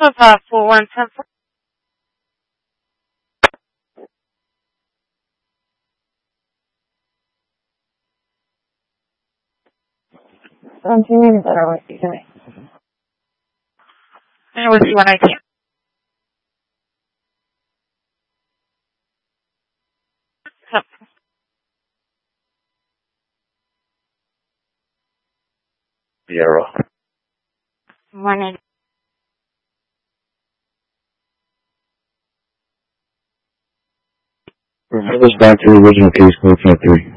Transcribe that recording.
of 4110. 17 minutes that are with you today. And we'll see when I can. Sierra. Morning. Refer us back to the original case, code 3.